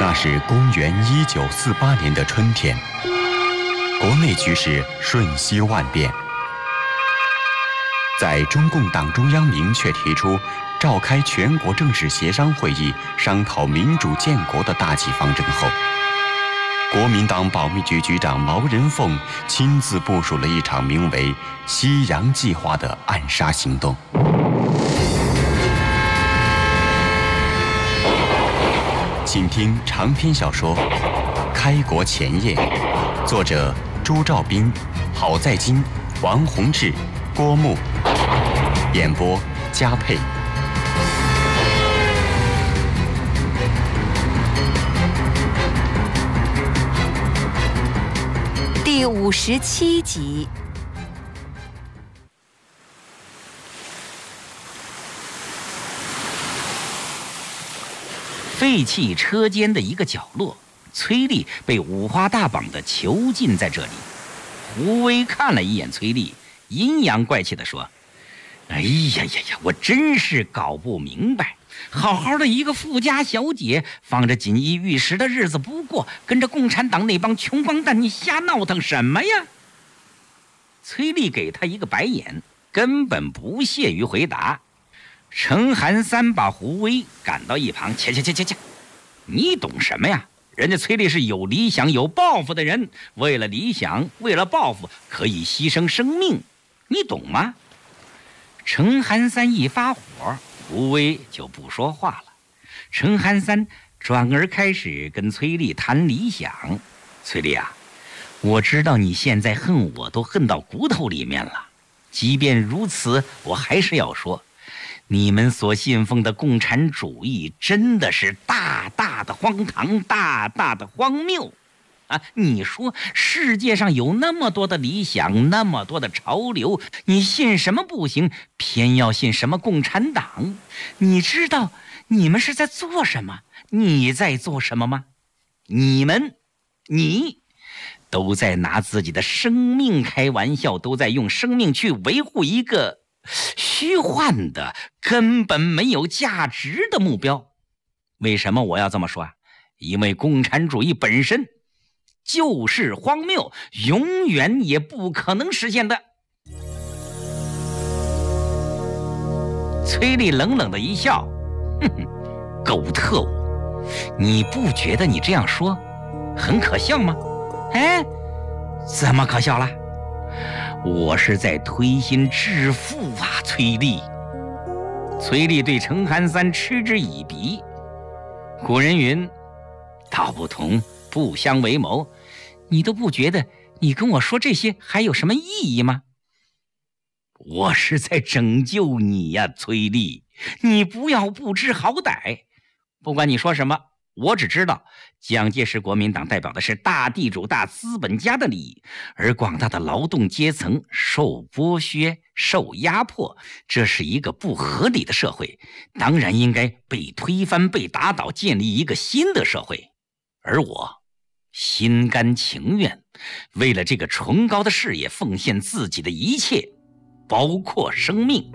那是公元1948年的春天，国内局势瞬息万变。在中共党中央明确提出召开全国政治协商会议，商讨民主建国的大计方针后，国民党保密局局长毛人凤亲自部署了一场名为“西洋计划”的暗杀行动。请听长篇小说《开国前夜》，作者朱兆斌、郝在金、王洪志、郭牧，演播嘉佩。 第57集。 废弃车间的一个角落，崔丽被五花大绑地囚禁在这里。胡威看了一眼崔丽，阴阳怪气地说：“哎呀呀呀，我真是搞不明白，好好的一个富家小姐，放着锦衣玉食的日子不过，跟着共产党那帮穷光蛋，你瞎闹腾什么呀？”崔丽给他一个白眼，根本不屑于回答。程寒三把胡威赶到一旁，切，你懂什么呀？人家崔丽是有理想有抱负的人，为了理想为了抱负可以牺牲生命，你懂吗？程寒三一发火，胡威就不说话了。程寒三转而开始跟崔丽谈理想。崔丽啊，我知道你现在恨我都恨到骨头里面了，即便如此，我还是要说，你们所信奉的共产主义真的是大大的荒唐，大大的荒谬啊！你说世界上有那么多的理想，那么多的潮流，你信什么不行，偏要信什么共产党？你知道你们是在做什么？你在做什么吗？你都在拿自己的生命开玩笑，都在用生命去维护一个虚幻的根本没有价值的目标。为什么我要这么说啊？因为共产主义本身就是荒谬，永远也不可能实现的。崔丽冷冷的一笑，哼哼，狗特务，你不觉得你这样说很可笑吗？哎，怎么可笑了？我是在推心置腹啊，崔丽。崔丽对程寒三嗤之以鼻。古人云，道不同不相为谋，你都不觉得你跟我说这些还有什么意义吗？我是在拯救你呀，崔丽，你不要不知好歹。不管你说什么，我只知道蒋介石国民党代表的是大地主大资本家的利益，而广大的劳动阶层受剥削受压迫，这是一个不合理的社会，当然应该被推翻被打倒，建立一个新的社会。而我心甘情愿为了这个崇高的事业奉献自己的一切，包括生命。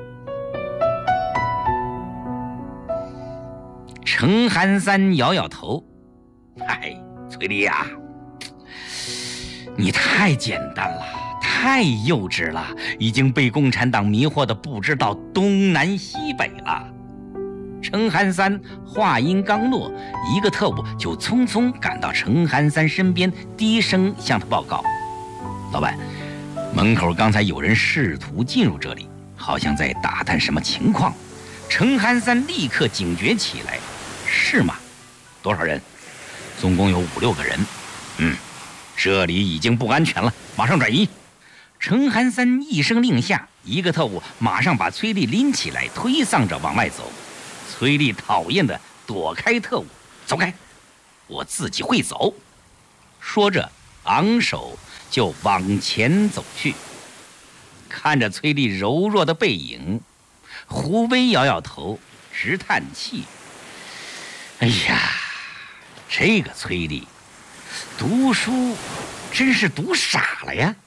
程寒三摇摇头，哎，崔丽呀，你太简单了，太幼稚了，已经被共产党迷惑的不知道东南西北了。程寒三话音刚落，一个特务就匆匆赶到程寒三身边，低声向他报告：老板，门口刚才有人试图进入这里，好像在打探什么情况。程寒三立刻警觉起来，是吗？多少人？总共有5、6个人。这里已经不安全了，马上转移。程寒三一声令下，一个特务马上把崔丽拎起来，推搡着往外走。崔丽讨厌的躲开特务，走开，我自己会走。说着昂首就往前走去。看着崔丽柔弱的背影，胡威摇摇头，直叹气。哎呀，这个崔丽读书真是读傻了呀。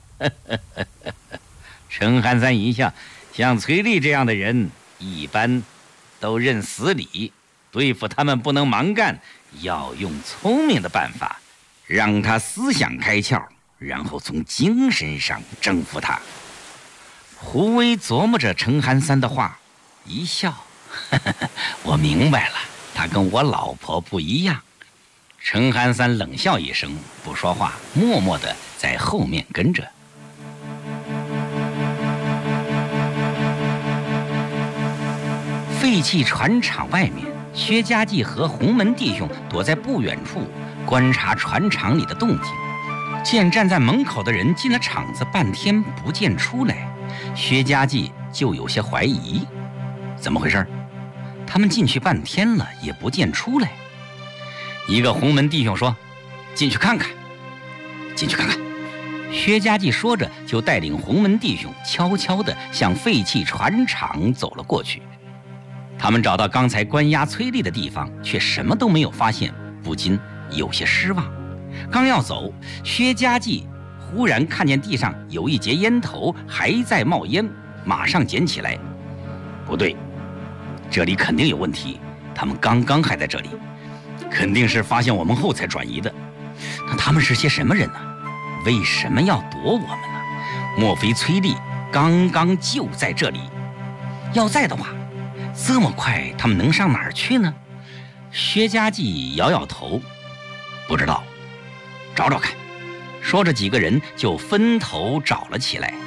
程寒三一笑，像崔丽这样的人一般都认死理， 对付他们不能蛮干，要用聪明的办法，让他思想开窍，然后从精神上征服他。胡威琢磨着陈寒三的话，一笑，呵呵，我明白了，他跟我老婆不一样。陈寒三冷笑一声，不说话，默默地在后面跟着。废弃船厂外面，薛家继和洪门弟兄躲在不远处观察船厂里的动静。见站在门口的人进了厂子半天不见出来，薛家继就有些怀疑，怎么回事？他们进去半天了也不见出来。一个洪门弟兄说：“进去看看，进去看看。”薛家继说着，就带领洪门弟兄悄悄地向废弃船厂走了过去。他们找到刚才关押崔丽的地方，却什么都没有发现，不禁有些失望。刚要走，薛家继忽然看见地上有一截烟头还在冒烟，马上捡起来。不对，这里肯定有问题，他们刚刚还在这里，肯定是发现我们后才转移的。那他们是些什么人呢？为什么要躲我们呢？莫非崔丽刚刚就在这里？要在的话，这么快他们能上哪儿去呢？薛家继摇摇头，不知道，找找看。说着，几个人就分头找了起来。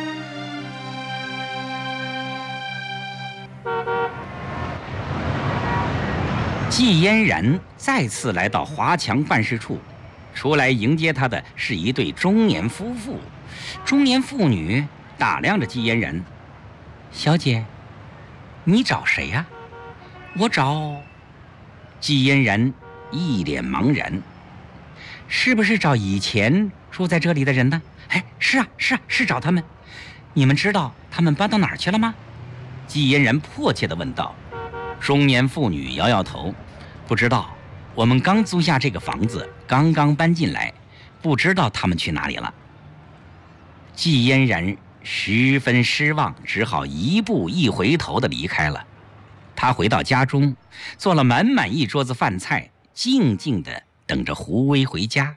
季嫣然再次来到华强办事处，出来迎接他的是一对中年夫妇。中年妇女打量着季嫣然：“小姐，你找谁呀？”“我找……”季嫣然一脸茫然：“是不是找以前住在这里的人呢？”“哎，是啊，是找他们。你们知道他们搬到哪儿去了吗？”季嫣然迫切地问道。中年妇女摇摇头：“不知道，我们刚租下这个房子，刚刚搬进来，不知道他们去哪里了。”季嫣然十分失望，只好一步一回头地离开了。他回到家中，做了满满一桌子饭菜，静静地等着胡威回家。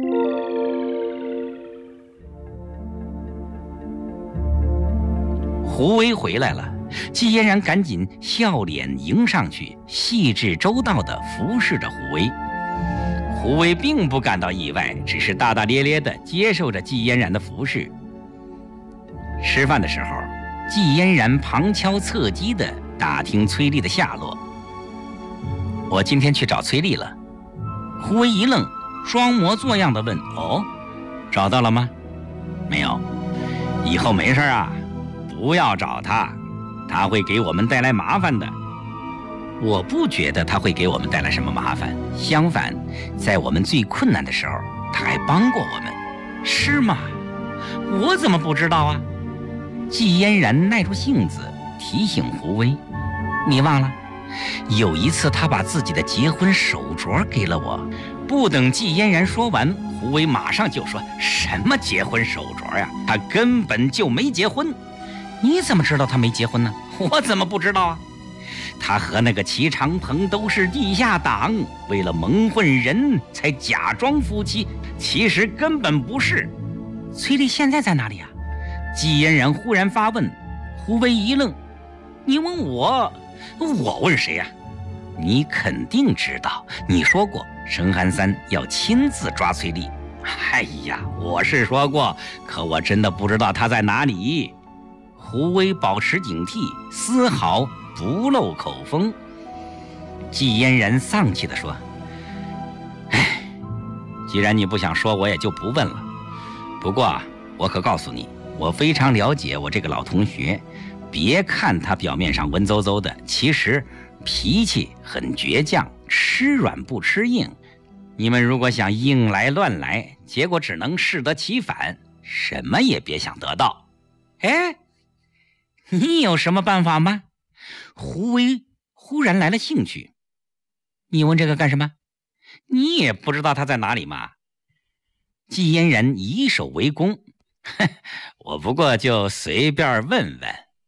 胡威回来了，季嫣然赶紧笑脸迎上去，细致周到地服侍着胡威。胡威并不感到意外，只是大大咧咧地接受着季嫣然的服侍。吃饭的时候，季嫣然旁敲侧击地打听崔丽的下落。“我今天去找崔丽了。”胡威一愣，装模作样地问：“哦，找到了吗？”“没有。以后没事啊，不要找他，他会给我们带来麻烦的。”“我不觉得他会给我们带来什么麻烦，相反，在我们最困难的时候，他还帮过我们。”“是吗？我怎么不知道啊？”季嫣然耐住性子提醒胡威：“你忘了，有一次他把自己的结婚手镯给了我。”不等季嫣然说完，胡威马上就说：“什么结婚手镯呀？他根本就没结婚。”“你怎么知道他没结婚呢？”“我怎么不知道啊？他和那个齐长鹏都是地下党，为了蒙混人才假装夫妻，其实根本不是。”“崔丽现在在哪里啊？”季嫣然忽然发问。胡威一愣：“你问我？我问谁呀？你肯定知道，你说过陈寒三要亲自抓崔丽。”“哎呀，我是说过，可我真的不知道他在哪里。”胡威保持警惕，丝毫不漏口风。季嫣然丧气地说：“哎，既然你不想说，我也就不问了。不过我可告诉你，我非常了解我这个老同学，别看他表面上文绉绉的，其实脾气很倔强，吃软不吃硬。你们如果想硬来乱来，结果只能适得其反，什么也别想得到。”“哎，你有什么办法吗？”胡威忽然来了兴趣。“你问这个干什么？你也不知道他在哪里吗？”季嫣然以手为弓：“我不过就随便问问。哎，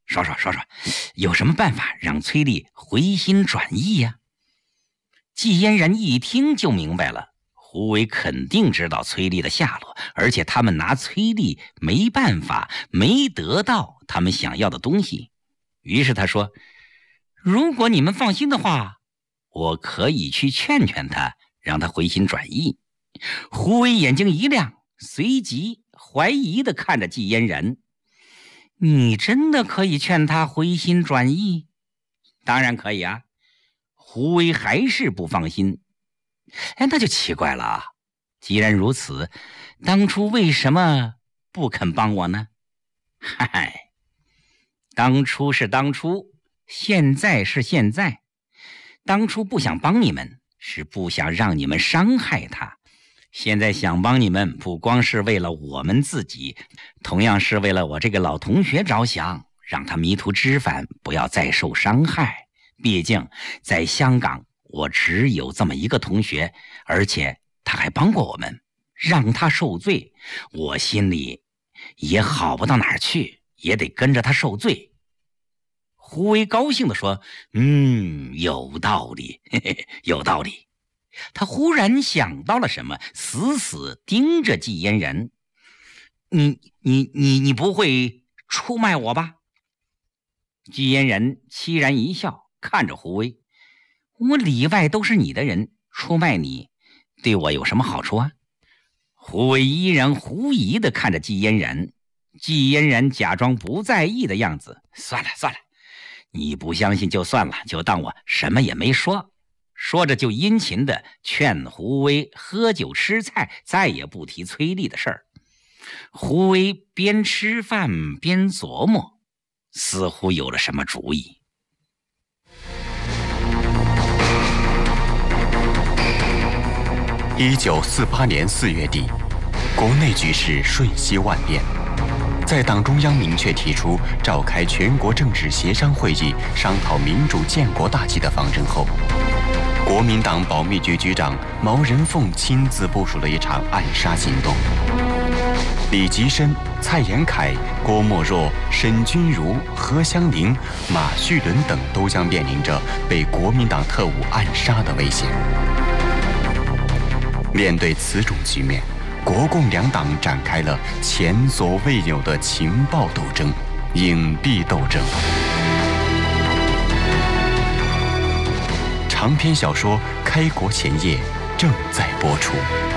说，有什么办法让崔丽回心转意呀？季嫣然一听就明白了，胡为肯定知道崔丽的下落，而且他们拿崔丽没办法，没得到他们想要的东西。于是他说，如果你们放心的话，我可以去劝劝他，让他回心转意。胡为眼睛一亮，随即怀疑地看着季嫣然，你真的可以劝他回心转意？当然可以啊。胡为还是不放心。那就奇怪了啊，既然如此，当初为什么不肯帮我呢？嗨，当初是当初，现在是现在。当初不想帮你们，是不想让你们伤害他。现在想帮你们，不光是为了我们自己，同样是为了我这个老同学着想，让他迷途知返，不要再受伤害。毕竟在香港，我只有这么一个同学，而且他还帮过我们，让他受罪，我心里也好不到哪儿去，也得跟着他受罪。胡为高兴地说，有道理，嘿嘿，有道理。他忽然想到了什么，死死盯着季嫣然。你不会出卖我吧？季嫣然凄然一笑，看着胡为，我里外都是你的人，出卖你对我有什么好处啊？胡为依然狐疑地看着季嫣然，季嫣然假装不在意的样子，算了，你不相信就算了，就当我什么也没说。说着就殷勤地劝胡为喝酒吃菜，再也不提崔丽的事儿。胡为边吃饭边琢磨，似乎有了什么主意。 1948年4月底，国内局势瞬息万变。在党中央明确提出召开全国政治协商会议，商讨民主建国大计的方针后，国民党保密局局长毛人凤亲自部署了一场暗杀行动。李吉深、蔡延闿、郭沫若、沈钧儒、何香凝、马叙伦等都将面临着被国民党特务暗杀的危险。面对此种局面，国共两党展开了前所未有的情报斗争、影蔽斗争。长篇小说《开国前夜》正在播出。